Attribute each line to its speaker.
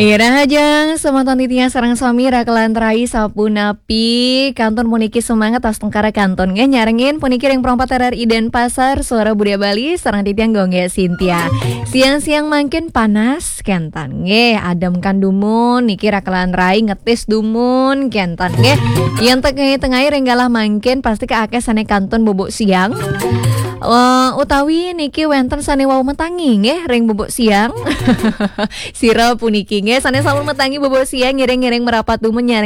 Speaker 1: Ira hajang semantan titinya sarang samira kelantrai sapu napi kanton puniki semangat tas tengkara kanton nyarengin puniki ring perompat RRI Denpasar suara budaya Bali sarang titiang gongge Sintia siang-siang makin panas kentan adem kan dumun niki ra kelantrai ngetis dumun kentan yang tengah renggalah makin pasti ke akeh sane kanton bobok siang utawi niki wenten sane wau metangi ring bobok siang sira puniki sane sampun metangi bobok siang ngiring-ngiring merapat dumun